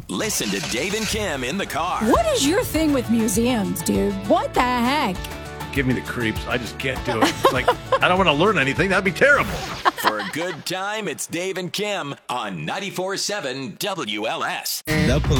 Listen to Dave and Kim in the car. What is your thing with museums, dude? What the heck? Give me the creeps. I just can't do it. It's like, I don't want to learn anything. That'd be terrible. For a good time, it's Dave and Kim on 94.7 WLS.